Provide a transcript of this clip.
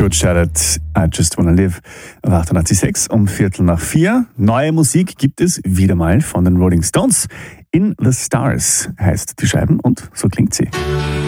Good Charlotte, I Just Wanna Live auf 88.6 um 3:45. Neue Musik gibt es wieder mal von den Rolling Stones. In the Stars heißt die Scheiben und so klingt sie.